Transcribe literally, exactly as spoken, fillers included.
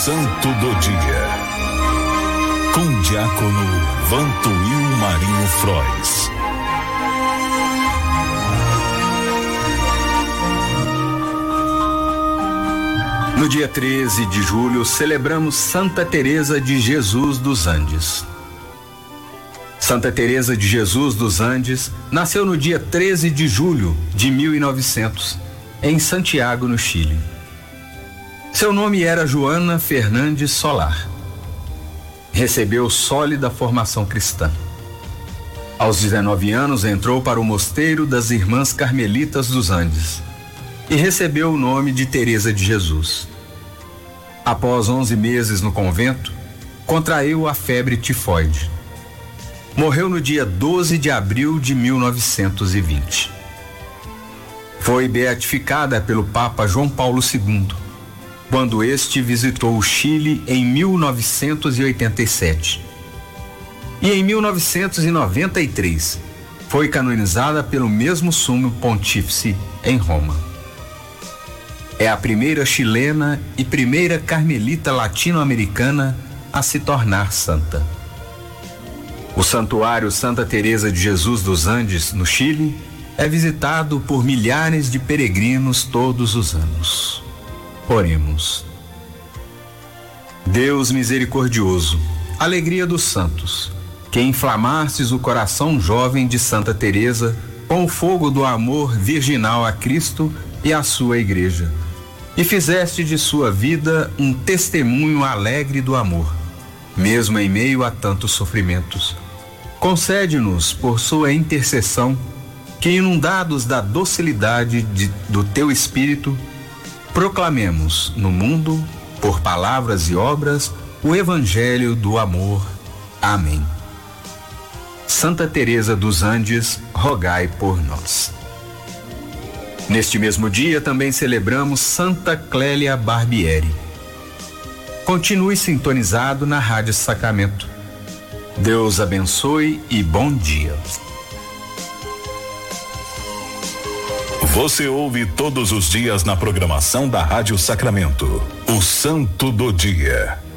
Santo do Dia, com diácono Vantuil Marinho Frois. No dia treze de julho, celebramos Santa Teresa de Jesus dos Andes. Santa Teresa de Jesus dos Andes nasceu no dia treze de julho de mil e novecentos, em Santiago, no Chile. Seu nome era Joana Fernandes Solar. Recebeu sólida formação cristã. Aos dezenove anos, entrou para o mosteiro das Irmãs Carmelitas dos Andes e recebeu o nome de Teresa de Jesus. Após onze meses no convento, contraiu a febre tifoide. Morreu no dia doze de abril de mil novecentos e vinte. Foi beatificada pelo Papa João Paulo segundo, quando este visitou o Chile em mil novecentos e oitenta e sete. E em mil novecentos e noventa e três foi canonizada pelo mesmo Sumo Pontífice em Roma. É a primeira chilena e primeira carmelita latino-americana a se tornar santa. O Santuário Santa Teresa de Jesus dos Andes, no Chile, é visitado por milhares de peregrinos todos os anos. Oremos. Deus misericordioso, alegria dos santos, que inflamastes o coração jovem de Santa Teresa com o fogo do amor virginal a Cristo e à sua Igreja, e fizeste de sua vida um testemunho alegre do amor, mesmo em meio a tantos sofrimentos. Concede-nos, por sua intercessão, que, inundados da docilidade de, do teu Espírito, proclamemos no mundo, por palavras e obras, o Evangelho do amor. Amém. Santa Teresa dos Andes, rogai por nós. Neste mesmo dia também celebramos Santa Clélia Barbieri. Continue sintonizado na Rádio Sacramento. Deus abençoe e bom dia. Você ouve todos os dias na programação da Rádio Sacramento, o Santo do Dia.